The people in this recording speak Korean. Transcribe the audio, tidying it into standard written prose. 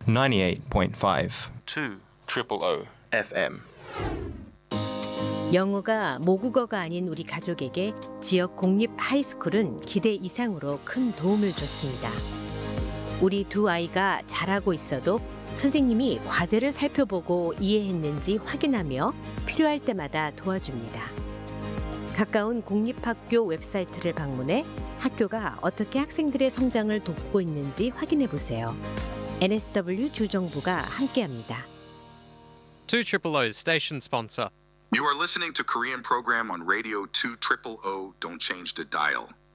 98.5 2 FM. 영어가 모국어가 아닌 우리 가족에게 지역 공립 하이스쿨은 기대 이상으로 큰 도움을 줬습니다. 우리 두 아이가 잘하고 있어도 선생님이 과제를 살펴보고 이해했는지 확인하며 필요할 때마다 도와줍니다. 가까운 공립학교 웹사이트를 방문해 학교가 어떻게 학생들의 성장을 돕고 있는지 확인해 보세요. NSW 주정부가 함께합니다. 200 station sponsor. You are listening to Korean program on Radio 200. Don't change the dial.